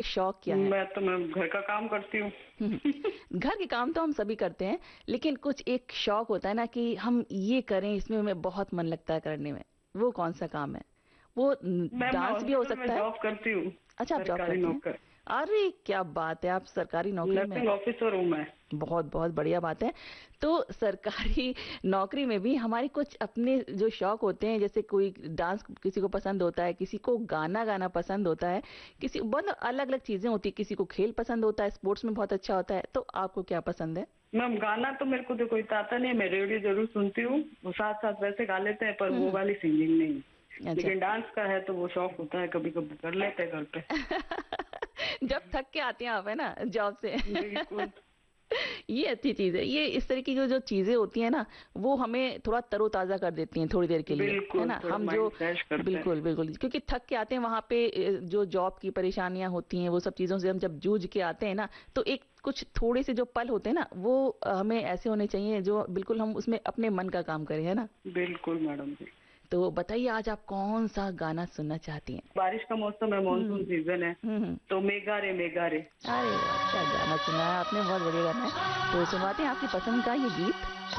शौक क्या है? मैं घर का काम करती हूँ। घर के काम तो हम सभी करते हैं, लेकिन कुछ एक शौक होता है ना कि हम ये करें, इसमें हमें बहुत मन लगता है करने में। वो कौन सा काम है? वो मैं डांस भी हो हॉस्पिटल में सकता है। जॉब करती हूँ। अच्छा, आप जॉब सरकारी करती हैं? नौकर। अरे क्या बात है, आप सरकारी नौकरी में हैं। नर्सिंग ऑफिसर हूँ मैं। बहुत बहुत बढ़िया बात है। तो सरकारी नौकरी में भी हमारे कुछ अपने जो शौक होते हैं, जैसे कोई डांस किसी को पसंद होता है, किसी को गाना गाना पसंद होता है, किसी बहुत अलग अलग चीजें होती है, किसी को खेल पसंद होता है, स्पोर्ट्स में बहुत अच्छा होता है। तो आपको क्या पसंद है? मैम गाना तो मेरे को तो कोई आता नहीं, मैं रेडियो जरूर सुनती हूँ। वो साथ साथ वैसे गा लेते हैं, पर वो हम्म। वाली सिंगिंग नहीं। अच्छा। लेकिन डांस का है तो वो शौक होता है, कभी कभी कर लेते हैं घर पे। जब थक के आती हैं आप, है ना, जॉब से। बिल्कुल। ये अच्छी चीज है। ये इस तरह की जो जो चीजें होती है ना, वो हमें थोड़ा तरोताजा कर देती हैं थोड़ी देर के लिए, है बिल्कुल ना। थोड़ा हम जो माइंड फ्रेश करते हैं। बिल्कुल बिल्कुल, क्योंकि थक के आते हैं वहां पे, जो जॉब की परेशानियां होती हैं, वो सब चीजों से हम जब जूझ के आते हैं ना, तो एक कुछ थोड़े से जो पल होते हैं ना, वो हमें ऐसे होने चाहिए जो बिल्कुल हम उसमें अपने मन का काम करें, है ना। बिल्कुल मैडम जी। तो बताइए, आज आप कौन सा गाना सुनना चाहती हैं? बारिश का मौसम है, हम्म। मानसून सीजन है। हम्म। तो मेघा रे मेघा रे। अरे वाह, क्या गाना सुना है आपने, बहुत बढ़िया गाना है। तो सुनवाते हैं आपकी पसंद का ये गीत।